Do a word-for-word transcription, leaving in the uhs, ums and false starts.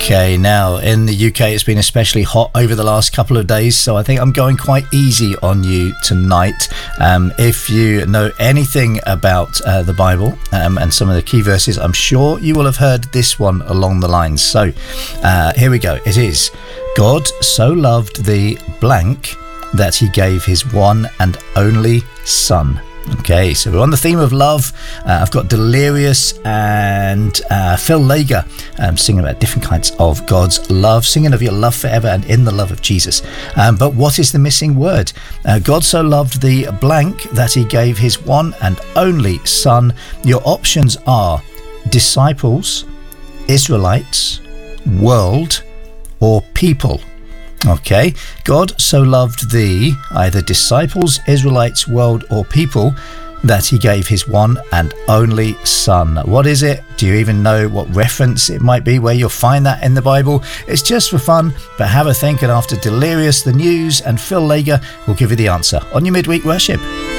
Okay, now in the U K it's been especially hot over the last couple of days, so I think I'm going quite easy on you tonight. Um, if you know anything about uh, the Bible um, and some of the key verses, I'm sure you will have heard this one along the lines. So uh, here we go. It is, God so loved the blank that he gave his one and only son. Okay, so we're on the theme of love. Uh, I've got Delirious and uh, Phil Lager um, singing about different kinds of God's love, singing of your love forever and in the love of Jesus. Um, but what is the missing word? Uh, God so loved the blank that he gave his one and only son. Your options are disciples, Israelites, world, or people. Okay, God so loved the either disciples, Israelites, world, or people that he gave his one and only son. What is it? Do you even know what reference it might be, where you'll find that in the Bible? It's just for fun, but have a think, and after Delirious, the news, and Phil Lager will give you the answer on your midweek worship.